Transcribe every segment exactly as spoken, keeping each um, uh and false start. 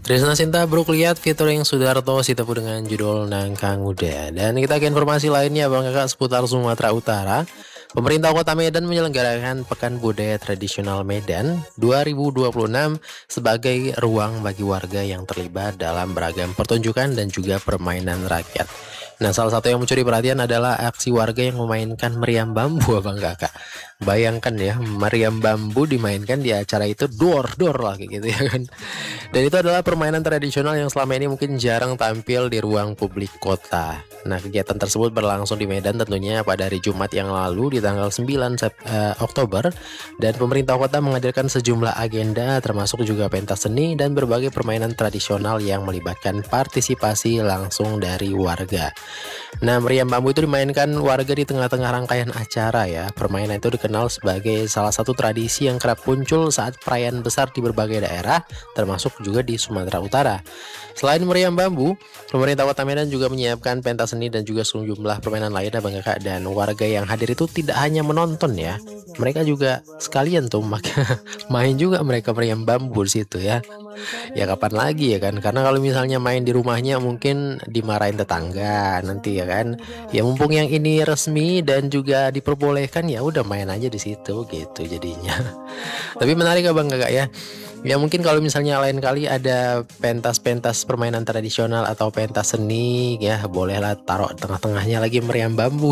Trisna Sinta Brukliat featuring Sudarto Sitopu dengan judul Nangka Muda. Dan kita ke informasi lainnya Bang Kakak seputar Sumatera Utara. Pemerintah Kota Medan menyelenggarakan Pekan Budaya Tradisional Medan dua ribu dua puluh enam sebagai ruang bagi warga yang terlibat dalam beragam pertunjukan dan juga permainan rakyat. Nah, salah satu yang mencuri perhatian adalah aksi warga yang memainkan meriam bambu, Abang Kakak. Bayangkan ya, meriam bambu dimainkan di acara itu dor-dor lah kayak gitu ya kan. Dan itu adalah permainan tradisional yang selama ini mungkin jarang tampil di ruang publik kota. Nah, kegiatan tersebut berlangsung di Medan tentunya pada hari Jumat yang lalu di tanggal sembilan Oktober. Dan pemerintah kota menghadirkan sejumlah agenda termasuk juga pentas seni dan berbagai permainan tradisional yang melibatkan partisipasi langsung dari warga. Nah, meriam bambu itu dimainkan warga di tengah-tengah rangkaian acara ya. Permainan itu dikenal sebagai salah satu tradisi yang kerap muncul saat perayaan besar di berbagai daerah, termasuk juga di Sumatera Utara. Selain meriam bambu, pemerintah Kota Medan juga menyiapkan pentas seni dan juga sejumlah permainan lainnya Bang Kakak. Dan warga yang hadir itu tidak hanya menonton ya, mereka juga sekalian tuh main juga mereka meriam bambu di situ ya. Ya kapan lagi ya kan, karena kalau misalnya main di rumahnya mungkin dimarahin tetangga nanti ya kan. Ya mumpung yang ini resmi dan juga diperbolehkan, ya udah main aja di situ gitu jadinya. Tapi menarik ya Bang Kakak ya. Ya mungkin kalau misalnya lain kali ada pentas-pentas permainan tradisional atau pentas seni ya, bolehlah taruh tengah-tengahnya lagi meriam bambu.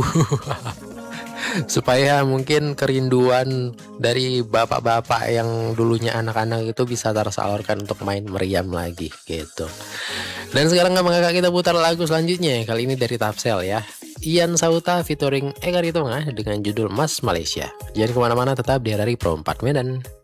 Supaya mungkin kerinduan dari bapak-bapak yang dulunya anak-anak itu bisa tersalurkan untuk main meriam lagi gitu. Dan sekarang Bang Kakak kita putar lagu selanjutnya, kali ini dari Tapsel ya. Ian Sauta featuring Eka Ritonga dengan judul Mas Malaysia. Jangan kemana-mana, tetap di Hari Pro empat Medan.